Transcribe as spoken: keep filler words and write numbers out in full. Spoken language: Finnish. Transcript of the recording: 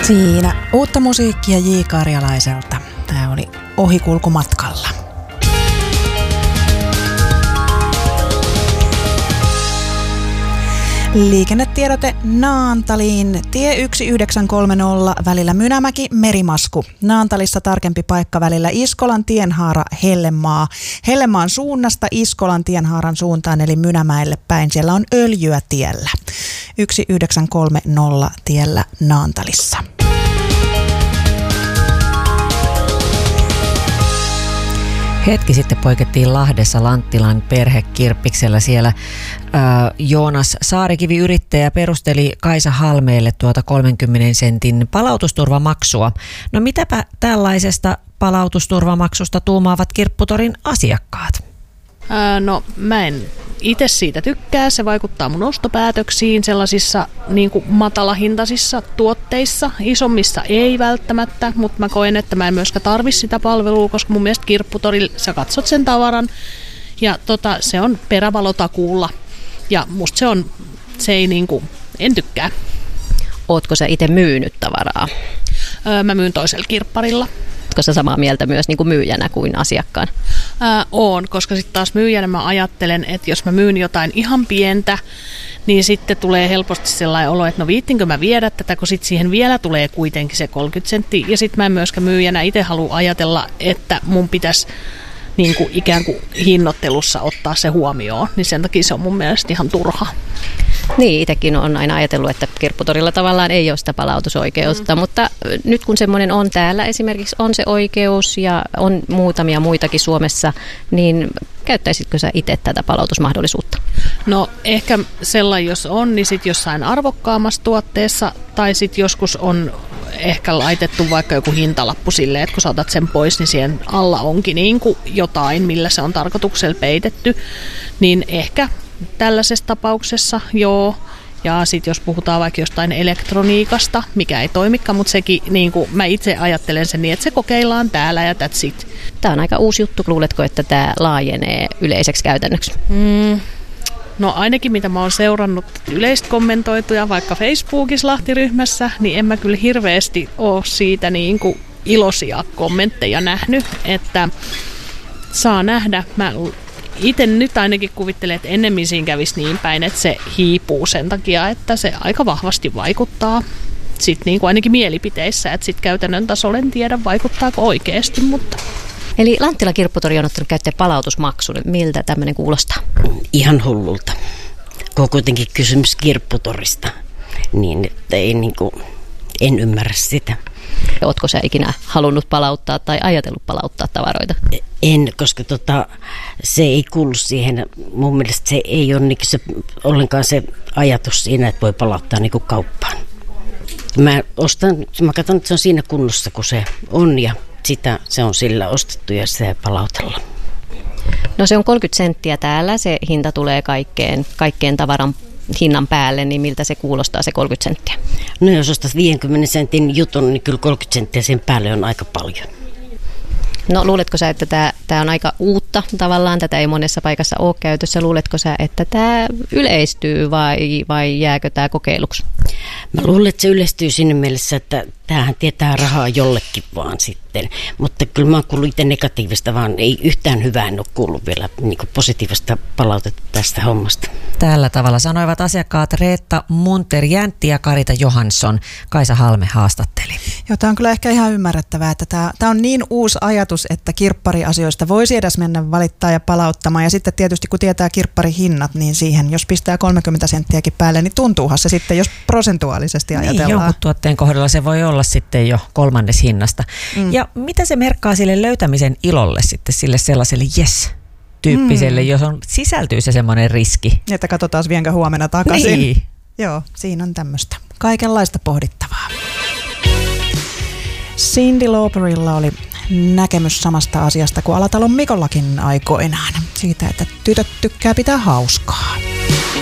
Siinä uutta musiikkia J. Karjalaiselta. Tämä oli Ohikulkumatkalla. Liikennetiedote Naantaliin. Tie yksi yhdeksän kolme nolla välillä Mynämäki-Merimasku. Naantalissa tarkempi paikka välillä Iskolan tienhaara Hellemaa. Hellemaan suunnasta Iskolan tienhaaran suuntaan eli Mynämäelle päin. Siellä on öljyä tiellä. yksi yhdeksän kolme nolla tiellä Naantalissa. Hetki sitten poikettiin Lahdessa Lanttilan perhekirppiksellä. Siellä ää, Joonas Saarikivi, yrittäjä, perusteli Kaisa Halmeelle tuota kolmenkymmenen sentin palautusturvamaksua. No mitäpä tällaisesta palautusturvamaksusta tuumaavat Kirpputorin asiakkaat? Ää, no mä en itse siitä tykkää. Se vaikuttaa mun ostopäätöksiin sellaisissa niin kuin matalahintaisissa tuotteissa. Isommissa ei välttämättä, mutta mä koen, että mä en myöskään tarvitse sitä palvelua, koska mun mielestä Kirpputorilla sä katsot sen tavaran ja tota, se on perävalotakuulla. Ja musta se on, se ei niin kuin, en tykkää. Ootko sä itse myynyt tavaraa? Öö, mä myyn toisella kirpparilla. Oletko sä samaa mieltä myös niin kuin myyjänä kuin asiakkaan? Ää, oon, koska sitten taas myyjänä mä ajattelen, että jos mä myyn jotain ihan pientä, niin sitten tulee helposti sellainen olo, että no viittinkö mä viedä tätä, kun sitten siihen vielä tulee kuitenkin se kolmekymmentä senttiä. Ja sitten mä en myöskään myyjänä itse halua ajatella, että mun pitäisi niin kuin ikään kuin hinnoittelussa ottaa se huomioon, niin sen takia se on mun mielestä ihan turha. Niin, itsekin on aina ajatellut, että Kirpputorilla tavallaan ei ole sitä palautusoikeutta, mm. mutta nyt kun semmoinen on täällä, esimerkiksi on se oikeus ja on muutamia muitakin Suomessa, niin käyttäisitkö sä itse tätä palautusmahdollisuutta? No ehkä sellainen, jos on, niin sitten jossain arvokkaammassa tuotteessa tai sitten joskus on ehkä laitettu vaikka joku hintalappu silleen, että kun sä otat sen pois, niin siihen alla onkin niin kuin jotain, millä se on tarkoituksella peitetty, niin ehkä tällaisessa tapauksessa joo. Ja sitten jos puhutaan vaikka jostain elektroniikasta, mikä ei toimikaan, mutta sekin, niin kuin mä itse ajattelen sen niin, että se kokeillaan täällä ja that's it. Tämä on aika uusi juttu. Luuletko, että tämä laajenee yleiseksi käytännöksi? Mm. No ainakin mitä mä oon seurannut yleistä kommentoituja vaikka Facebookissa Lahti-ryhmässä, niin en mä kyllä hirveästi ole siitä niin kuin iloisia kommentteja nähnyt, että saa nähdä. Mä itse nyt ainakin kuvittelen, että ennemmin siinä kävisi niin päin, että se hiipuu sen takia, että se aika vahvasti vaikuttaa sitten niin kuin ainakin mielipiteissä, että sitten käytännön tasolla en tiedä vaikuttaako oikeasti, mutta... Eli Lanttila Kirpputori on ottanut käyttöön palautusmaksun. Miltä tämmöinen kuulostaa? Ihan hullulta. Kun on kuitenkin kysymys Kirpputorista, niin että ei niin kuin, en ymmärrä sitä. Ootko sä ikinä halunnut palauttaa tai ajatellut palauttaa tavaroita? En, koska tota, se ei kuulu siihen. Mun mielestä se ei ole niin se, ollenkaan se ajatus siinä, että voi palauttaa niin kuin kauppaan. Mä, ostan, mä katson, että se on siinä kunnossa, kun se on ja sitä se on sillä ostettu ja sitä palautella. No se on kolmekymmentä senttiä täällä, se hinta tulee kaikkeen, kaikkeen tavaran hinnan päälle, niin miltä se kuulostaa se kolmekymmentä senttiä? No jos ostat viidenkymmenen sentin jutun, niin kyllä kolmekymmentä senttiä sen päälle on aika paljon. No luuletko sä, että tämä, tämä on aika uutta tavallaan, tätä ei monessa paikassa ole käytössä. Luuletko sä, että tämä yleistyy vai, vai jääkö tämä kokeiluksi? Mä luulen, että se yleistyy siinä mielessä, että tämähän tietää rahaa jollekin vaan sitten. Mutta kyllä mä oon kuullut itse negatiivista, vaan ei yhtään hyvää en ole kuullut vielä niin kuin positiivista palautetta tästä hommasta. Tällä tavalla sanoivat asiakkaat Reetta Munter-Jäntti ja Karita Johansson. Kaisa Halme haastatteli. Joo, tämä on kyllä ehkä ihan ymmärrettävää, että tämä, tämä on niin uusi ajatus, että kirppariasioista voisi edes mennä valittaa ja palauttamaan. Ja sitten tietysti kun tietää kirpparihinnat, niin siihen, jos pistää kolmekymmentä senttiäkin päälle, niin tuntuuhan se sitten, jos prosentuaalisesti ajatellaan. Niin, jonkun tuotteen kohdalla se voi olla sitten jo kolmannes hinnasta. Mm. Ja mitä se merkkaa sille löytämisen ilolle sitten, sille sellaiselle yes tyyppiselle, mm. jos on, sisältyy se semmoinen riski. Että katsotaan vienkö huomenna takaisin. Niin. Joo, siinä on tämmöistä. Kaikenlaista pohdittavaa. Cyndi Lauperilla oli näkemys samasta asiasta kuin Alatalon Mikollakin aikoinaan. Siitä, että tytöt tykkää pitää hauskaa.